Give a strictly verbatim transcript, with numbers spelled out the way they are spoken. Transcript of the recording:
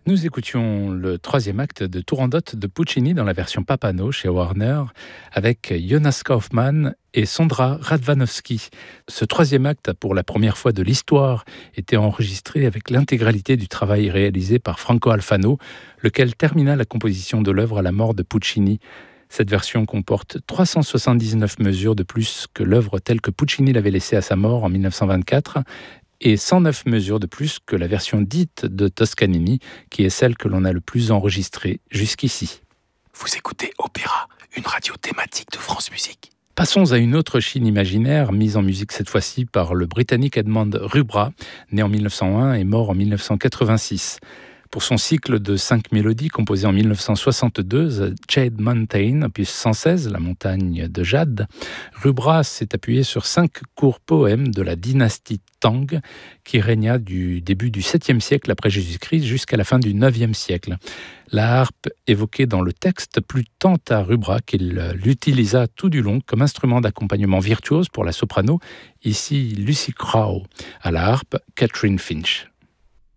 Nous écoutions le troisième acte de Turandot de Puccini dans la version Papano chez Warner avec Jonas Kaufmann et Sondra Radvanovsky. Ce troisième acte a pour la première fois de l'histoire été enregistré avec l'intégralité du travail réalisé par Franco Alfano, lequel termina la composition de l'œuvre à la mort de Puccini. Cette version comporte trois cent soixante-dix-neuf mesures de plus que l'œuvre telle que Puccini l'avait laissée à sa mort en mille neuf cent vingt-quatre et cent neuf mesures de plus que la version dite de Toscanini, qui est celle que l'on a le plus enregistrée jusqu'ici. Vous écoutez Opéra, une radio thématique de France Musique. Passons à une autre Chine imaginaire, mise en musique cette fois-ci par le Britannique Edmond Rubra, né en mille neuf cent un et mort en mille neuf cent quatre-vingt-six. Pour son cycle de cinq mélodies composé en mille neuf cent soixante-deux, Jade Mountain, opus cent seize, la montagne de Jade, Rubra s'est appuyé sur cinq courts poèmes de la dynastie Tang qui régna du début du septième siècle après Jésus-Christ jusqu'à la fin du neuvième siècle. La harpe évoquée dans le texte plut tant à Rubra qu'il l'utilisa tout du long comme instrument d'accompagnement virtuose pour la soprano, ici Lucy Crowe, à la harpe Catherine Finch.